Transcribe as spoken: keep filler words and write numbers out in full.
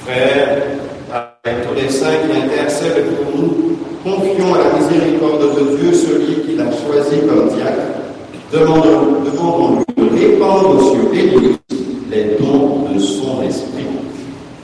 Frères, avec tous les saints qui intercèdent pour nous, confions à la miséricorde de Dieu celui qu'il a choisi comme diacre. Demandons- Demandons-lui de répandre sur